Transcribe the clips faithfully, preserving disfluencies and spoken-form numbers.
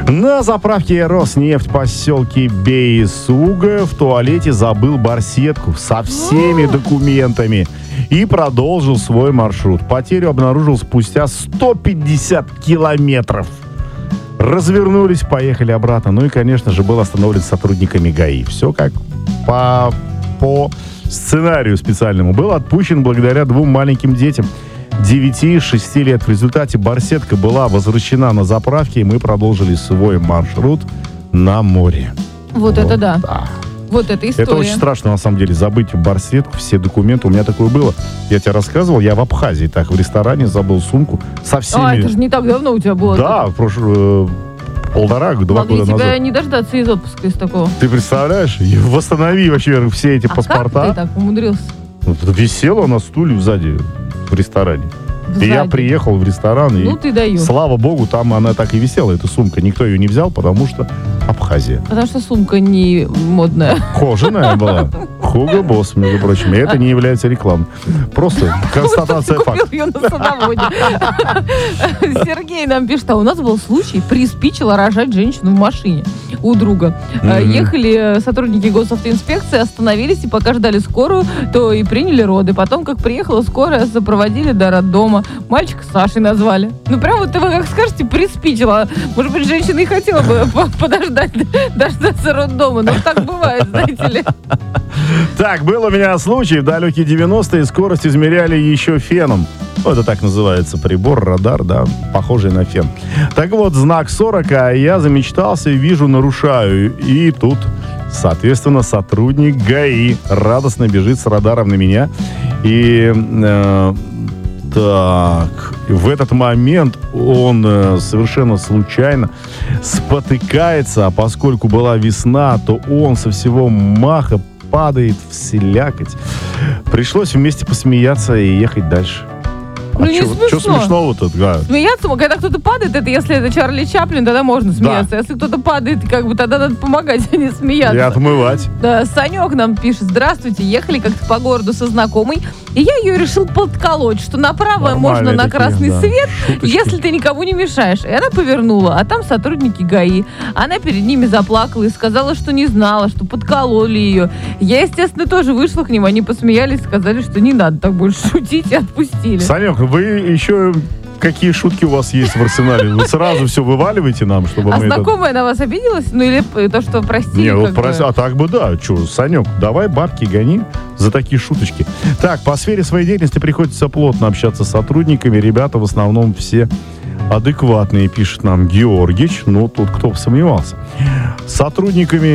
На заправке «Роснефть» в поселке Бейсуга в туалете забыл барсетку со всеми документами и продолжил свой маршрут. Потерю обнаружил спустя сто пятьдесят километров. Развернулись, поехали обратно. Ну и, конечно же, был остановлен сотрудниками ГАИ. Все как по, по сценарию специальному. Был отпущен благодаря двум маленьким детям. девяти и шести лет. В результате барсетка была возвращена на заправке, и мы продолжили свой маршрут на море. Вот, вот это да. да. Вот это история. Это очень страшно, на самом деле, забыть барсетку, все документы. У меня такое было. Я тебе рассказывал, я в Абхазии так в ресторане забыл сумку со всеми... А, это же не так давно у тебя было. Да, в прошлый... полтора, два Могли года тебя назад. не дождаться из отпуска из такого. Ты представляешь? И восстанови вообще все эти а паспорта. Как ты так умудрился? Висела на стуле сзади в ресторане. Сзади. И я приехал в ресторан, ну, и, ты даешь. слава богу, там она так и висела, эта сумка. Никто ее не взял, потому что Абхазия. Потому что сумка не модная. Кожаная была. Хуго Босс, между прочим. И это не является рекламой. Просто констатация факта. Купил ее на садоводе. Сергей нам пишет, а у нас был случай, приспичило рожать женщину в машине у друга. Ехали сотрудники госавтоинспекции, остановились, и пока ждали скорую, то и приняли роды. Потом, как приехала скорая, сопроводили до роддома. Мальчика Сашей назвали. Ну, прям вот вы как скажете, приспичило. Может быть, женщина и хотела бы подождать, дождаться роддома. Но так бывает, знаете ли. Так, был у меня случай. В далекие девяностые скорость измеряли еще феном. Ну, это так называется прибор, радар, да, похожий на фен. Так вот, знак сорок, а я замечтался и вижу, нарушаю. И тут, соответственно, сотрудник ГАИ радостно бежит с радаром на меня. И... Э, Так, в этот момент он э, совершенно случайно спотыкается, а поскольку была весна, то он со всего маха падает в слякоть. Пришлось вместе посмеяться и ехать дальше. Ну, а не чё, смешно. Что смешного-то? Да. Смеяться, когда кто-то падает, это если это Чарли Чаплин, тогда можно смеяться. Да. Если кто-то падает, как бы тогда надо помогать, а не смеяться. И отмывать. Да, Санек нам пишет: здравствуйте, ехали как-то по городу со знакомой, и я ее решил подколоть, что направо можно на такие, красный да. свет, Шуточки. если ты никому не мешаешь. И она повернула, а там сотрудники ГАИ. Она перед ними заплакала и сказала, что не знала, что подкололи ее. Я, естественно, тоже вышла к ним, они посмеялись, сказали, что не надо так больше шутить, и отпустили. Санек, вы еще... Какие шутки у вас есть в арсенале? Вы сразу все вываливаете нам, чтобы А мы... знакомая это... на вас обиделась? Ну или то, что простили? Не, вот как прос... бы. А так бы да. Че, Санек, давай бабки гони за такие шуточки. Так, по сфере своей деятельности приходится плотно общаться с сотрудниками. Ребята в основном все адекватные, пишет нам Георгич. Ну, тут кто бы сомневался. С сотрудниками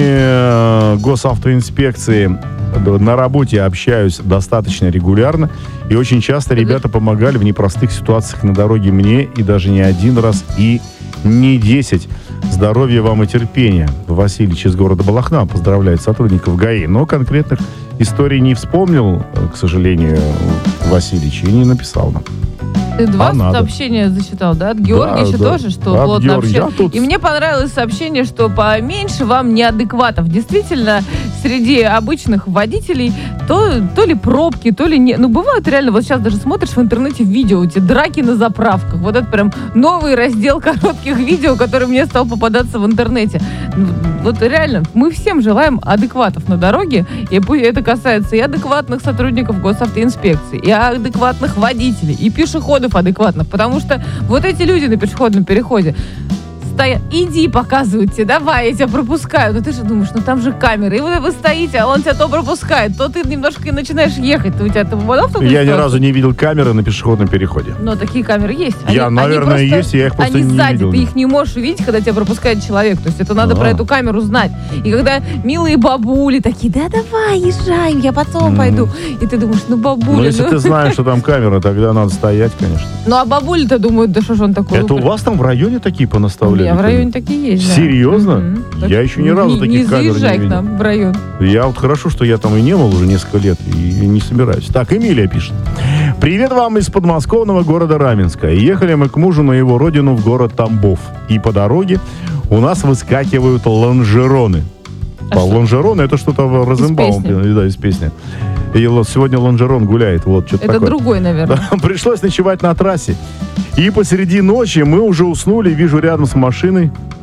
э, госавтоинспекции на работе общаюсь достаточно регулярно. И очень часто ребята помогали в непростых ситуациях на дороге мне. И даже не один раз, и не десять. Здоровья вам и терпения. Васильевич из города Балахна поздравляет сотрудников ГАИ. Но конкретных историй не вспомнил, к сожалению, Васильевич, и не написал нам. Ты два а сообщения засчитал, да? От Георгия да, тоже, да. что От плотно Георгия. общается. Тут... И мне понравилось сообщение, что поменьше вам неадекватов. Действительно, среди обычных водителей то, то ли пробки, то ли не... Ну, бывают реально, вот сейчас даже смотришь в интернете видео, эти драки на заправках. Вот это прям новый раздел коротких видео, который мне стал попадаться в интернете. Вот реально, мы всем желаем адекватов на дороге, и это касается и адекватных сотрудников госавтоинспекции, и адекватных водителей, и пешеходов адекватных, потому что вот эти люди на пешеходном переходе стоят, иди, показывайте, давай, я тебя пропускаю. Но ты же думаешь, ну там же камеры, и вот вы стоите, а он тебя то пропускает, то ты немножко начинаешь ехать, то у тебя это попадал в такую Я ситуацию? ни разу не видел камеры на пешеходном переходе. Но такие камеры есть. Я, они, наверное, они есть, я их просто они не сзади, видел. ты их не можешь увидеть, когда тебя пропускает человек. То есть это надо А. про эту камеру знать. И когда милые бабули такие, да давай, езжай, я потом Мгм. пойду. И ты думаешь, ну бабуля, Ну, если ну... ты знаешь, что там камера, тогда надо стоять, конечно. Ну, а бабули-то думают, да что ж он такой? Это у вас там в районе такие У понаставляли? меня в районе такие есть, да. Серьезно? Мгм. Я Так еще ни разу не, таких не камер не заезжай к видел. нам в район. Я вот хорошо, что я там и не был уже несколько лет, и не собираюсь. Так, Эмилия пишет. Привет вам из подмосковного города Раменска. Ехали мы к мужу на его родину в город Тамбов. И по дороге у нас выскакивают лонжероны. А что? Лонжероны — это что-то в Розенбауме, да, из песни. И вот сегодня лонжерон гуляет, вот, что-то Это такое. другой, наверное. Да, пришлось ночевать на трассе. И посреди ночи мы уже уснули, вижу рядом с машиной